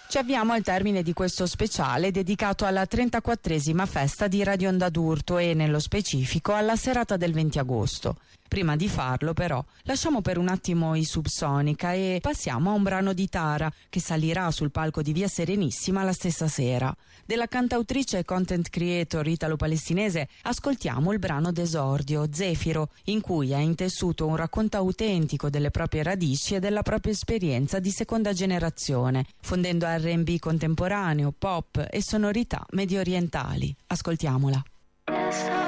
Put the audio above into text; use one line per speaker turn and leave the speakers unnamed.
Ci avviamo al termine di questo speciale dedicato alla 34esima festa di Radio Onda d'Urto e, nello specifico, alla serata del 20 agosto. Prima di farlo, però, lasciamo per un attimo i Subsonica e passiamo a un brano di Tara, che salirà sul palco di Via Serenissima la stessa sera. Della cantautrice e content creator italo-palestinese ascoltiamo il brano d'esordio, Zefiro, in cui ha intessuto un racconto autentico delle proprie radici e della propria esperienza di seconda generazione, fondendo R&B contemporaneo, pop e sonorità medio orientali. Ascoltiamola.